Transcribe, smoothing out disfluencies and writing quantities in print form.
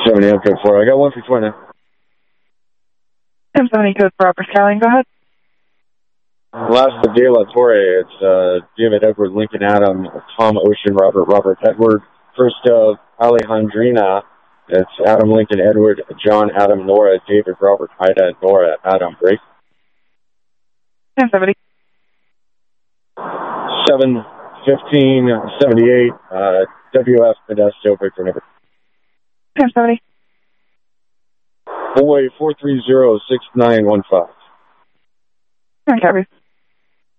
70 code 4. I got 1 for 20. 70 code 4, Upper Skyline, go ahead. Last of De La Torre, it's David, Edward, Lincoln, Adam, Tom, Ocean, Robert, Edward. First of Alejandrina, it's Adam, Lincoln, Edward, John, Adam, Nora, David, Robert, Ida, Nora, Adam, break. 1070. 7, 15, 78, WF, Modesto, break for number. 1070. Boy, 430-6915. Okay, copy.